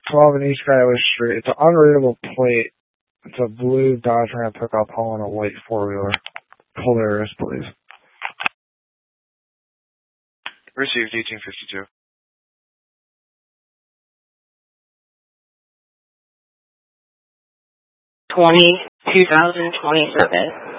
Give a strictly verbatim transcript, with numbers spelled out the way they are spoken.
twelve in East Skyway Street. It's an unreadable plate. It's a blue Dodge Ram pickup hauling a white four-wheeler. Polaris, please. Received eighteen fifty-two. twenty, two thousand twenty service.